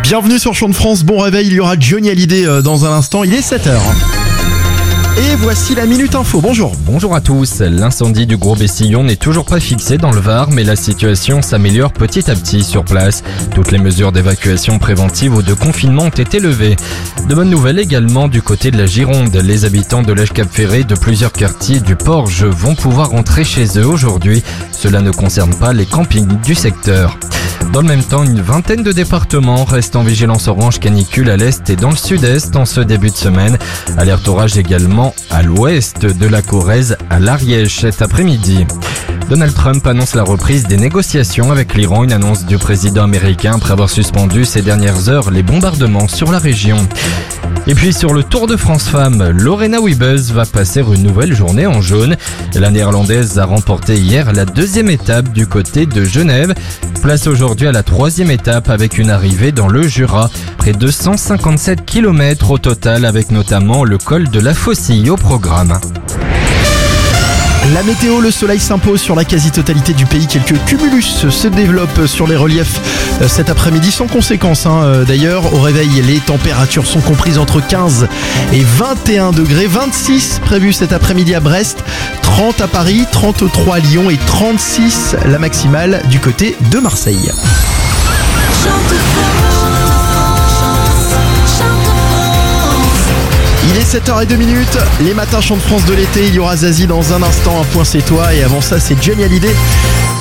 Bienvenue sur Chant de France, bon réveil, il y aura Johnny Hallyday dans un instant, il est 7h. Et voici la Minute Info, bonjour. Bonjour à tous, l'incendie du Gros Bessillon n'est toujours pas fixé dans le Var, mais la situation s'améliore petit à petit sur place. Toutes les mesures d'évacuation préventive ou de confinement ont été levées. De bonnes nouvelles également du côté de la Gironde. Les habitants de l'Èche-Cap-Ferré de plusieurs quartiers du Porge vont pouvoir rentrer chez eux aujourd'hui. Cela ne concerne pas les campings du secteur. Dans le même temps, une vingtaine de départements restent en vigilance orange canicule à l'est et dans le sud-est en ce début de semaine. Alerte orage également à l'ouest de la Corrèze à l'Ariège cet après-midi. Donald Trump annonce la reprise des négociations avec l'Iran, une annonce du président américain après avoir suspendu ces dernières heures les bombardements sur la région. Et puis sur le Tour de France Femmes, Lorena Wiebes va passer une nouvelle journée en jaune. La néerlandaise a remporté hier la deuxième étape du côté de Genève. Place aujourd'hui à la troisième étape avec une arrivée dans le Jura. Près de 157 km au total avec notamment le col de la Faucille au programme. La météo, le soleil s'impose sur la quasi-totalité du pays. Quelques cumulus se développent sur les reliefs cet après-midi sans conséquence. D'ailleurs, au réveil, les températures sont comprises entre 15 et 21 degrés. 26 prévus cet après-midi à Brest, 30 à Paris, 33 à Lyon et 36 la maximale du côté de Marseille. Il est 7h02, les matins Chant de France de l'été, il y aura Zazie dans un instant, un point c'est toi, et avant ça c'est Johnny Hallyday